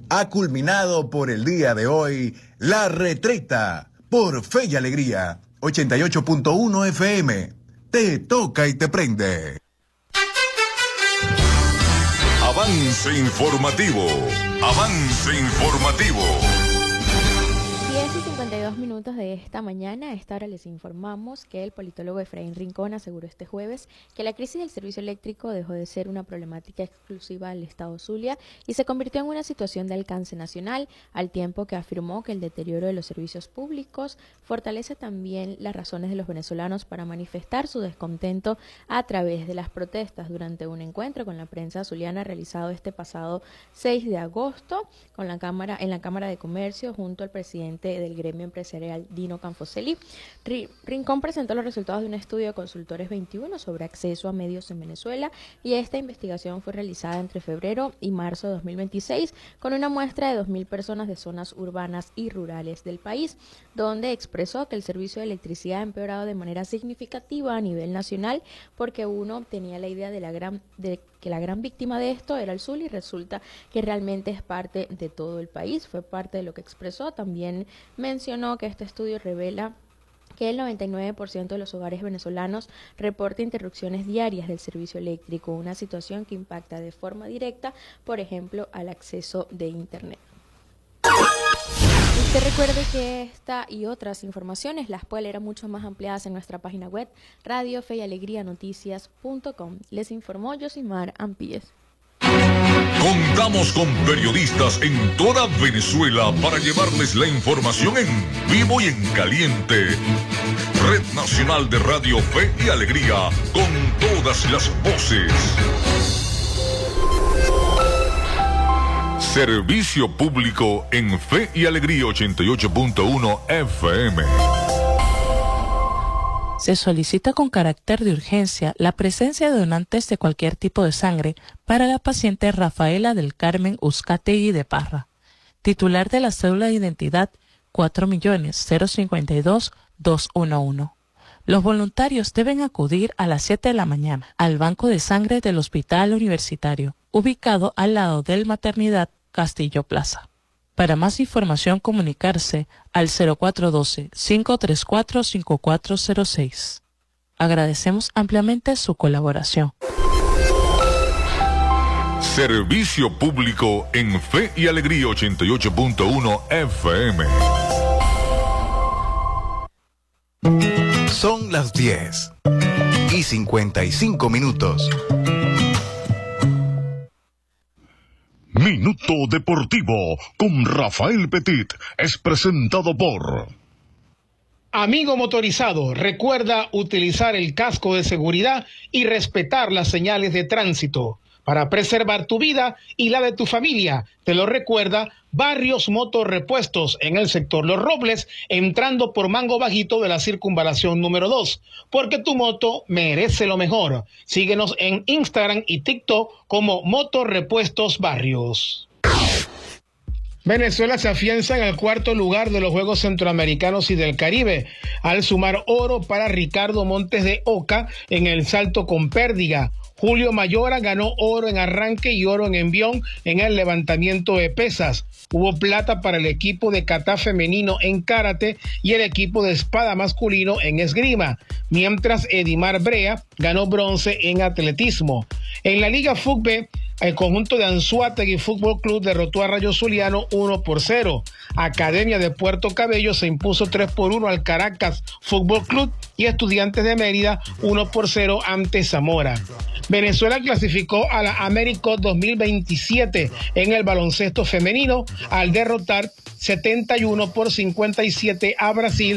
Ha culminado por el día de hoy La Retreta por Fe y Alegría, 88.1 FM. Te toca y te prende. Avance informativo. Avance informativo. 10:52 de esta mañana. A esta hora les informamos que el politólogo Efraín Rincón aseguró este jueves que la crisis del servicio eléctrico dejó de ser una problemática exclusiva del Estado Zulia y se convirtió en una situación de alcance nacional, al tiempo que afirmó que el deterioro de los servicios públicos fortalece también las razones de los venezolanos para manifestar su descontento a través de las protestas. Durante un encuentro con la prensa zuliana realizado este pasado 6 de agosto en la Cámara de Comercio junto al presidente del gremio empresarial Dino Canfoselli, Rincón presentó los resultados de un estudio de Consultores 21 sobre acceso a medios en Venezuela, y esta investigación fue realizada entre febrero y marzo de 2026 con una muestra de 2.000 personas de zonas urbanas y rurales del país, donde expresó que el servicio de electricidad ha empeorado de manera significativa a nivel nacional, porque uno tenía la idea de que la gran víctima de esto era el Zulia, y resulta que realmente es parte de todo el país. Fue parte de lo que expresó. También mencionó que este estudio revela que el 99% de los hogares venezolanos reporta interrupciones diarias del servicio eléctrico, una situación que impacta de forma directa, por ejemplo, al acceso de Internet. Usted recuerde que esta y otras informaciones las puede leer mucho más ampliadas en nuestra página web radiofeyalegrianoticias.com. Les informó Yosimar Ampíes. Contamos con periodistas en toda Venezuela para llevarles la información en vivo y en caliente. Red Nacional de Radio Fe y Alegría, con todas las voces. Servicio público en Fe y Alegría 88.1 FM. Se solicita con carácter de urgencia la presencia de donantes de cualquier tipo de sangre para la paciente Rafaela del Carmen Uzcategui de Parra, titular de la cédula de identidad 4.052.211. Los voluntarios deben acudir a las 7 de la mañana al banco de sangre del Hospital Universitario, ubicado al lado del Maternidad Castillo Plaza. Para más información, comunicarse al 0412-534-5406. Agradecemos ampliamente su colaboración. Servicio público en Fe y Alegría 88.1 FM. Son las 10:55. Minuto Deportivo con Rafael Petit es presentado por... Amigo motorizado, recuerda utilizar el casco de seguridad y respetar las señales de tránsito para preservar tu vida y la de tu familia. Te lo recuerda Barrios Motorrepuestos en el sector Los Robles, entrando por Mango Bajito de la circunvalación número 2, porque tu moto merece lo mejor. Síguenos en Instagram y TikTok como Motorrepuestos Barrios. Venezuela se afianza en el cuarto lugar de los Juegos Centroamericanos y del Caribe, al sumar oro para Ricardo Montes de Oca en el salto con pértiga. Julio Mayora ganó oro en arranque y oro en envión en el levantamiento de pesas. Hubo plata para el equipo de kata femenino en karate y el equipo de espada masculino en esgrima, mientras Edimar Brea ganó bronce en atletismo. En la Liga Fútbol, el conjunto de Anzoátegui Fútbol Club derrotó a Rayo Zuliano 1-0. Academia de Puerto Cabello se impuso 3-1 al Caracas Fútbol Club y Estudiantes de Mérida 1-0 ante Zamora. Venezuela clasificó a la AmeriCup 2027 en el baloncesto femenino al derrotar 71-57 a Brasil